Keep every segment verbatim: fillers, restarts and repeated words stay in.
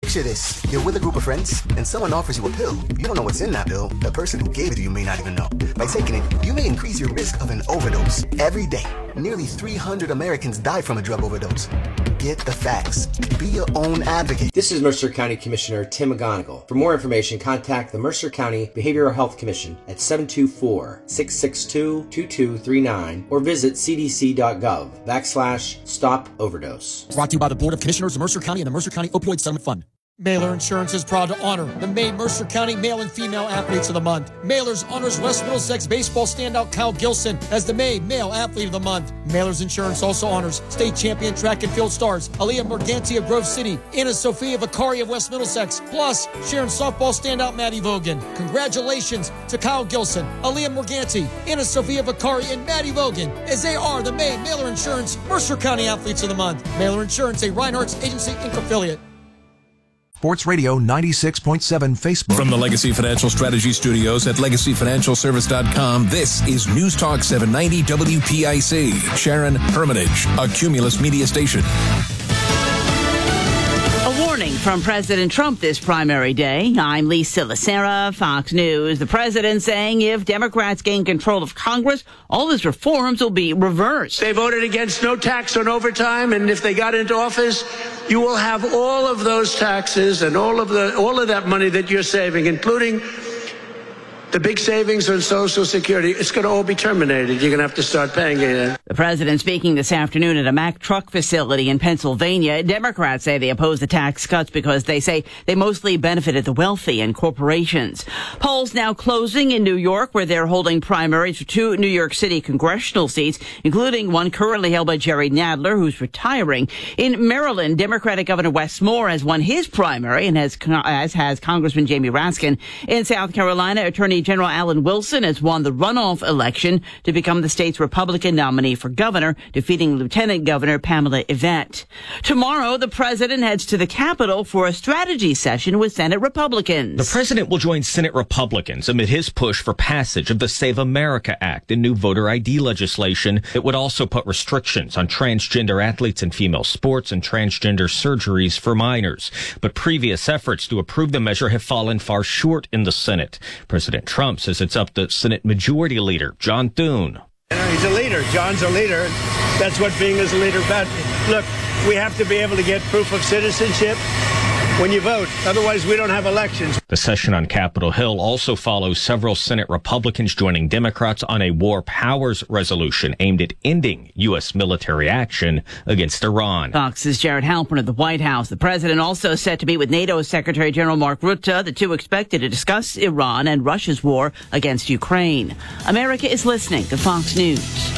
Picture this. You're with a group of friends, and someone offers you a pill. You don't know what's in that pill. The person who gave it to you may not even know. By taking it, you may increase your risk of an overdose. Every day, nearly three hundred Americans die from a drug overdose. Get the facts. Be your own advocate. This is Mercer County Commissioner Tim McGonigal. For more information, contact the Mercer County Behavioral Health Commission at seven two four, six six two, two two three nine or visit cdc.gov backslash stop overdose. Brought to you by the Board of Commissioners of Mercer County and the Mercer County Opioid Settlement Fund. Mailer Insurance is proud to honor the May Mercer County Male and Female Athletes of the Month. Mailer's honors West Middlesex baseball standout Kyle Gilson as the May Male Athlete of the Month. Mailer's Insurance also honors state champion track and field stars Aaliyah Morganti of Grove City, Anna Sophia Vicari of West Middlesex, plus Sharon softball standout Maddie Vogan. Congratulations to Kyle Gilson, Aaliyah Morganti, Anna Sophia Vicari, and Maddie Vogan as they are the May Mailer Insurance Mercer County Athletes of the Month. Mailer Insurance, a Reinhardt's Agency Incorporated affiliate. Sports Radio ninety-six point seven Facebook. From the Legacy Financial Strategy Studios at legacy financial service dot com, this is News Talk seven ninety W P I C. Sharon Hermitage, a Cumulus media station. A warning from President Trump this primary day. I'm Lisa Lacera, Fox News. The president saying if Democrats gain control of Congress, all his reforms will be reversed. They voted against no tax on overtime, and if they got into office, you will have all of those taxes and all of the all of that money that you're saving, including the big savings on Social Security. It's going to all be terminated. You're going to have to start paying it. The president speaking this afternoon at a Mack truck facility in Pennsylvania. Democrats say they oppose the tax cuts because they say they mostly benefited the wealthy and corporations. Polls now closing in New York, where they're holding primaries for two New York City congressional seats, including one currently held by Jerry Nadler, who's retiring. In Maryland, Democratic Governor Wes Moore has won his primary, and has, as has Congressman Jamie Raskin. In South Carolina, Attorney General Alan Wilson has won the runoff election to become the state's Republican nominee for governor, defeating Lieutenant Governor Pamela Yvette. Tomorrow, the president heads to the Capitol for a strategy session with Senate Republicans. The president will join Senate Republicans amid his push for passage of the Save America Act and new voter I D legislation. It would also put restrictions on transgender athletes in female sports and transgender surgeries for minors. But previous efforts to approve the measure have fallen far short in the Senate. President Trump says it's up to Senate Majority Leader John Thune. He's a leader. John's a leader. That's what being as a leader about. Look, we have to be able to get proof of citizenship when you vote. Otherwise, we don't have elections. The session on Capitol Hill also follows several Senate Republicans joining Democrats on a war powers resolution aimed at ending U S military action against Iran. Fox's Jared Halpern at the White House. The president also set to meet with NATO Secretary General Mark Rutte. The two expected to discuss Iran and Russia's war against Ukraine. America is listening to Fox News.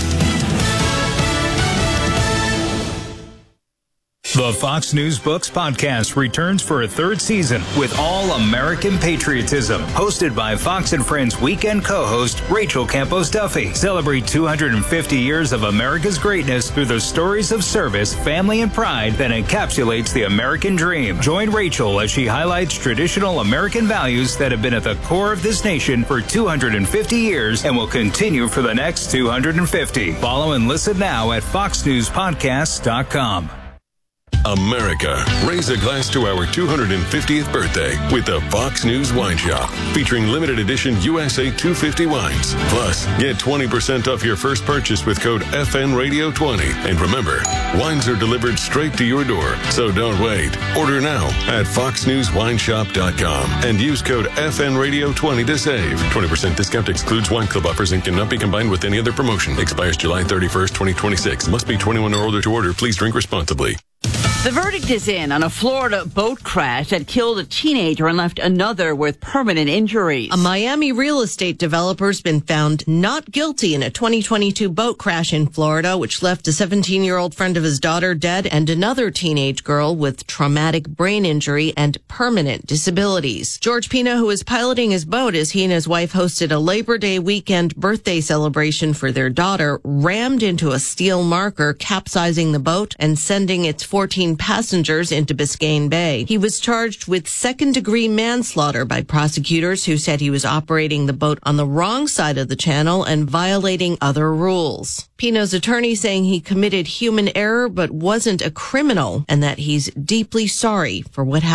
The Fox News Books podcast returns for a third season with All American Patriotism, hosted by Fox and Friends weekend co-host Rachel Campos Duffy. Celebrate two hundred fifty years of America's greatness through the stories of service, family, and pride that encapsulates the American dream. Join Rachel as she highlights traditional American values that have been at the core of this nation for two hundred fifty years and will continue for the next two hundred fifty. Follow and listen now at fox news podcasts dot com. America, raise a glass to our two hundred fiftieth birthday with the Fox News Wine Shop, featuring limited edition U S A two fifty wines. Plus, get twenty percent off your first purchase with code F N Radio twenty. And remember, wines are delivered straight to your door, so don't wait. Order now at fox news wine shop dot com and use code F N Radio twenty to save. twenty percent discount excludes wine club offers and cannot be combined with any other promotion. Expires July thirty-first, twenty twenty-six. Must be twenty-one or older to order. Please drink responsibly. The verdict is in on a Florida boat crash that killed a teenager and left another with permanent injuries. A Miami real estate developer's been found not guilty in a twenty twenty-two boat crash in Florida, which left a seventeen-year-old friend of his daughter dead and another teenage girl with traumatic brain injury and permanent disabilities. George Pina, who was piloting his boat as he and his wife hosted a Labor Day weekend birthday celebration for their daughter, rammed into a steel marker, capsizing the boat and sending its fourteen passengers into Biscayne Bay. He was charged with second-degree manslaughter by prosecutors who said he was operating the boat on the wrong side of the channel and violating other rules. Pino's attorney saying he committed human error but wasn't a criminal and that he's deeply sorry for what happened.